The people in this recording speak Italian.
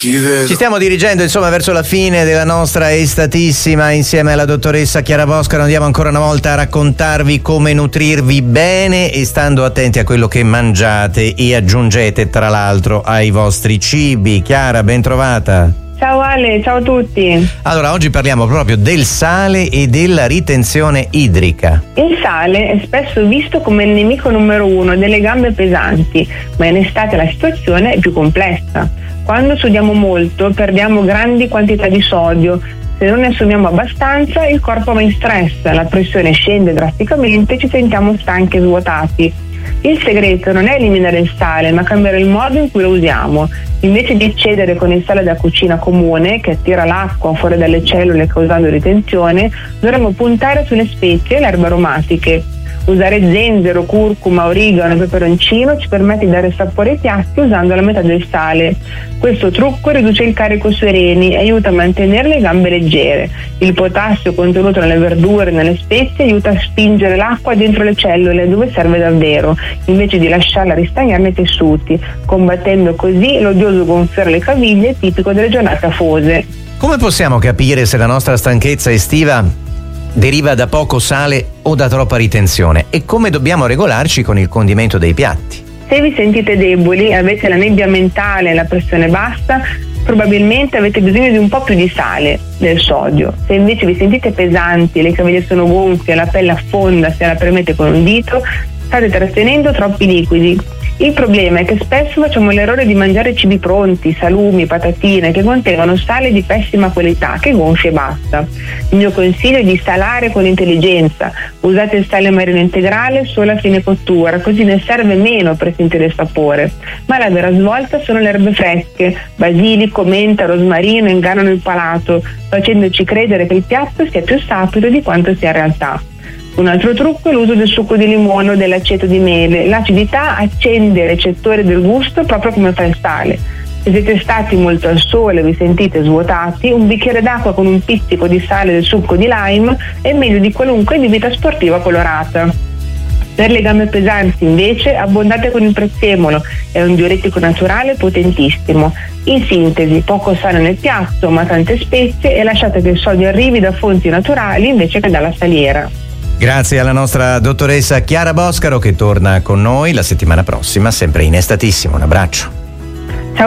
Ci stiamo dirigendo insomma verso la fine della nostra estatissima. Insieme alla dottoressa Chiara Boscaro andiamo ancora una volta a raccontarvi come nutrirvi bene e stando attenti a quello che mangiate e aggiungete tra l'altro ai vostri cibi. Chiara, ben trovata. Ciao Ale, ciao a tutti. Allora, oggi parliamo proprio del sale e della ritenzione idrica. Il sale è spesso visto come il nemico numero uno delle gambe pesanti, ma in estate la situazione è più complessa. Quando sudiamo molto perdiamo grandi quantità di sodio. Se non ne assumiamo abbastanza, il corpo va in stress, la pressione scende drasticamente e ci sentiamo stanchi e svuotati. Il segreto non è eliminare il sale, ma cambiare il modo in cui lo usiamo. Invece di eccedere con il sale da cucina comune, che attira l'acqua fuori dalle cellule causando ritenzione, dovremmo puntare sulle spezie e le erbe aromatiche. Usare zenzero, curcuma, origano e peperoncino ci permette di dare sapore ai piatti usando la metà del sale. Questo trucco riduce il carico sui reni e aiuta a mantenere le gambe leggere. Il potassio contenuto nelle verdure e nelle spezie aiuta a spingere l'acqua dentro le cellule dove serve davvero, invece di lasciarla ristagnare nei tessuti, combattendo così l'odioso gonfiare le caviglie tipico delle giornate afose. Come possiamo capire se la nostra stanchezza estiva deriva da poco sale o da troppa ritenzione e come dobbiamo regolarci con il condimento dei piatti? Se vi sentite deboli, avete la nebbia mentale e la pressione bassa, probabilmente avete bisogno di un po' più di sale, del sodio. Se invece vi sentite pesanti, le caviglie sono gonfie, la pelle affonda se la premete con un dito, state trattenendo troppi liquidi. Il problema è che spesso facciamo l'errore di mangiare cibi pronti, salumi, patatine, che contengono sale di pessima qualità, che gonfia e basta. Il mio consiglio è di salare con intelligenza. Usate il sale marino integrale solo a fine cottura, così ne serve meno per sentire il sapore. Ma la vera svolta sono le erbe fresche. Basilico, menta, rosmarino ingannano il palato, facendoci credere che il piatto sia più sapido di quanto sia in realtà. Un altro trucco è l'uso del succo di limone o dell'aceto di mele. L'acidità accende i recettori del gusto proprio come fa il sale. Se siete stati molto al sole e vi sentite svuotati, un bicchiere d'acqua con un pizzico di sale del succo di lime è meglio di qualunque bibita sportiva colorata. Per le gambe pesanti invece abbondate con il prezzemolo, è un diuretico naturale potentissimo. In sintesi, poco sale nel piatto ma tante spezie e lasciate che il sodio arrivi da fonti naturali invece che dalla saliera. Grazie alla nostra dottoressa Chiara Boscaro che torna con noi la settimana prossima, sempre in Estatissimo. Un abbraccio.